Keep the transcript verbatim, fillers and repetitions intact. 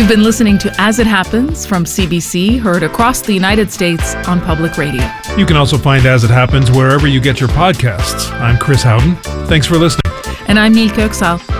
been listening to As It Happens from C B C, heard across the United States on public radio. You can also find As It Happens wherever you get your podcasts. I'm Chris Howden. Thanks for listening. And I'm Nilke Oksal.